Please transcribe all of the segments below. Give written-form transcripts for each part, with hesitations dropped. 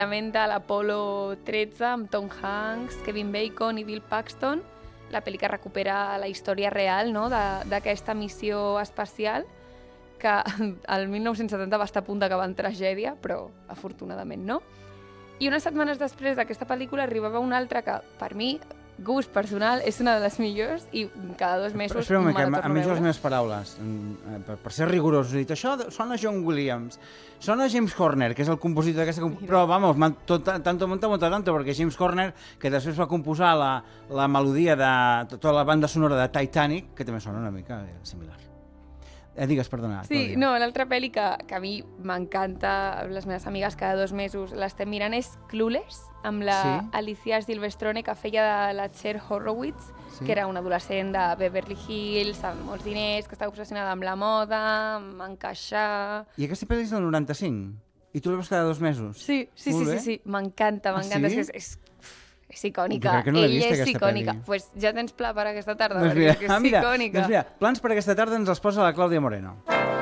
de l'Apollo 13 amb Tom Hanks, Kevin Bacon i Bill Paxton, la pel·li que recupera la història real, no?, d'aquesta missió espacial que el 1970 va estar a punt d'acabar en tragèdia, però afortunadament no. I unes setmanes després d'aquesta pel·lícula arribava una altra que, per mi, gust personal, és una de les millors i cada 2 mesos Espera un moment, me la que torno a em veure. les meves paraules, per ser rigorosos, he dit, això sona John Williams, sona James Horner, que és el compositor d'aquesta... Però, vamos, tanto, perquè James Horner, que després va composar la melodia de tota la banda sonora de Titanic, que també sona una mica similar. Digues, perdona. Sí, no, l'altra pel·li que a mi m'encanta, les meves amigues cada 2 mesos l'estem mirant, és Clueless, amb la Alicia Silverstone, que feia de la Cher Horowitz, que era una adolescent de Beverly Hills, amb molts diners, que estava obsessionada amb la moda, amb encaixar... I aquesta pel·li és del 95? I tu la veus cada 2 mesos? Sí, m'encanta, m'encanta, és icònica, jo crec que no l'he vist, ella és aquesta icònica. pel·li. Pues ja tens pla per aquesta tarda, Doncs perquè és icònica. Doncs mira, plans per aquesta tarda ens els posa la Clàudia Moreno.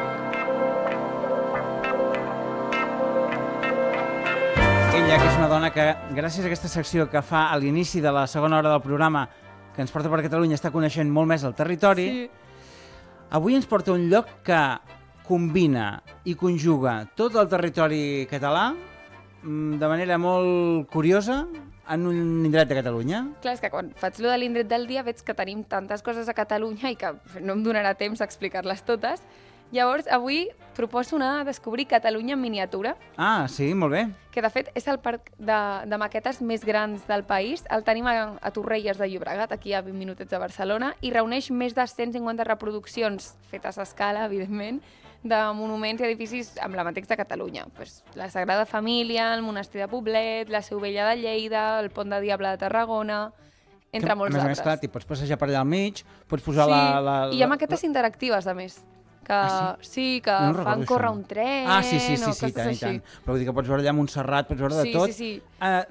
Ella, que és una dona que, gràcies a aquesta secció que fa a l'inici de la segona hora del programa, que ens porta per Catalunya, està coneixent molt més el territori, avui ens porta un lloc que combina i conjuga tot el territori català de manera molt curiosa en un indret de Catalunya. Clar, és que quan faig lo de l'indret del dia veig que tenim tantes coses a Catalunya i que no em donarà temps a explicar-les totes. Llavors, avui proposo anar a descobrir Catalunya en miniatura. Ah, sí, molt bé. Que, de fet, és el parc de maquetes més grans del país. El tenim a Torrelles de Llobregat, aquí a 20 minutets de Barcelona, i reuneix més de 150 reproduccions, fetes a escala, evidentment, de monuments i edificis emblemàtics de Catalunya. Pues, la Sagrada Família, el Monestir de Poblet, la Seu Vella de Lleida, el Pont de Diable de Tarragona, entre molts altres. A més, clar, pots passejar per allà al mig, pots posar i hi ha maquetes interactives, a més. Sí, que fan córrer un tren o coses així. Però vull dir que pots veure allà a Montserrat, pots veure de tot. Sí.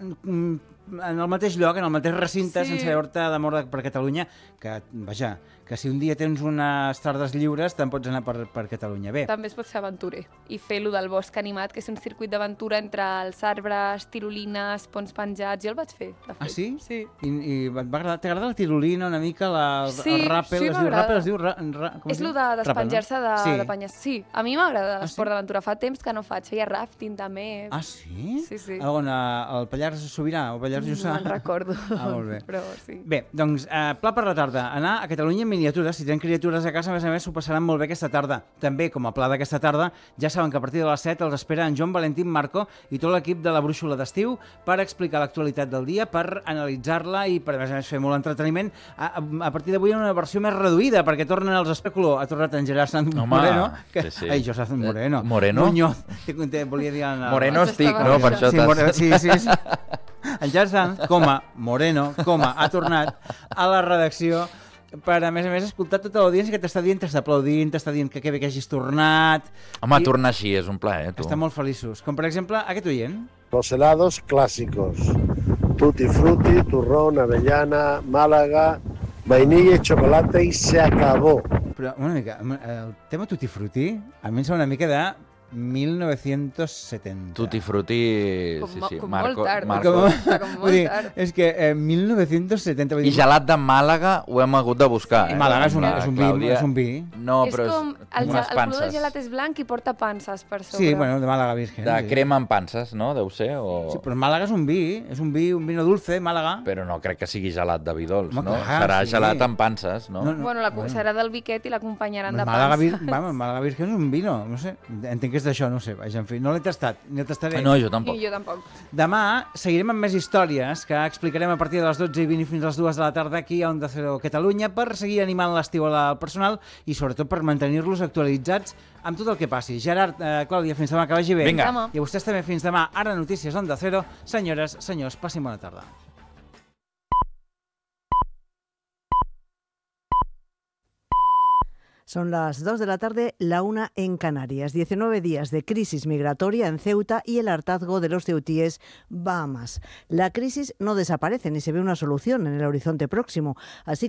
En el mateix lloc, en el mateix recinte, sense veure-te d'amor per Catalunya, que, vaja, que si un dia tens unes tardes lliures te'n pots anar per Catalunya. Bé. També es pot ser aventurer i fer lo del bosc animat, que és un circuit d'aventura entre els arbres, tirolines, ponts penjats. Jo el vaig fer, de fet. Ah, sí? Sí. I t'agrada la tirolina una mica, el ràpel? Sí, m'agrada. Es diu És lo de despenjar-se de penyes. Sí, a mi m'agrada l'esport d'aventura. Fa temps que no faig. Feia rafting també. Ah, sí? Sí. On, el Pallars Sobirà o Pallars Jussà? No me'n recordo. Ah, molt bé. Però sí. Bé, doncs, pla per la tarda. Anar a Catalunya en miniatura. Si tenen criatures a casa, a més s'ho passaran molt bé aquesta tarda. També, com a pla d'aquesta tarda, ja saben que a partir de les 7 els espera en Joan Valentín Marco i tot l'equip de la Brúixola d'Estiu per explicar l'actualitat del dia, per analitzar-la i per, a més, fer molt entreteniment. A partir d'avui en una versió més reduïda, perquè tornen els Espèculo. Ha tornat en Gerard Sanz Moreno. Sí. Ai, José Moreno. Moreno? Muñoz. Volia dir... Moreno estic, no? Per això sí. En Gerard Sanz, Moreno, ha tornat a la redacció per, a més, escoltar tota l'audiència que t'està dient, t'està aplaudint, t'està dient que bé que hagis tornat. Home, tornar així és un plaer, tu. Estan molt feliços. Com, per exemple, aquest oient. Los helados clásicos. Tutti frutti, turrón, avellana, Málaga, vainilla y chocolate y se acabó. Però, una mica, el tema Tutti Frutti a mi em sembla una mica de 1970. Tutti Frutti... Com molt tard. Vull dir, és que 1970... I gelat de Màlaga ho hem hagut de buscar. Màlaga és un vi. No, però és com el color del gelat és blanc i porta panses per sobre. Sí, bueno, de Màlaga Virgen. De crema amb panses, no? Deu ser, o... Sí, però Màlaga és un vino dulce, Màlaga. Però no crec que sigui gelat de vi dolç, no? Clar, serà gelat amb panses, no? Bueno, serà del biquet i l'acompanyaran de panses. Màlaga Virgen és un vino, no sé, entenc que és d'això, no sé, vaja, en fi, no l'he tastat, ni el tastaré. No, jo tampoc. I jo tampoc. Demà seguirem amb més històries que explicarem a partir de les 12:20 fins a les 2 de la tarda aquí a Onda Cero Catalunya per seguir animant l'estiu al personal i sobretot per mantenir-los actualitzats amb tot el que passi. Gerard, Clàudia, fins demà, que vagi bé. Vinga. I a vostès també fins demà. Ara notícies Onda Cero. Senyores, senyors, passin bona tarda. Son las 2 de la tarde, la 1 en Canarias. 19 días de crisis migratoria en Ceuta y el hartazgo de los ceutíes va a más. La crisis no desaparece ni se ve una solución en el horizonte próximo, así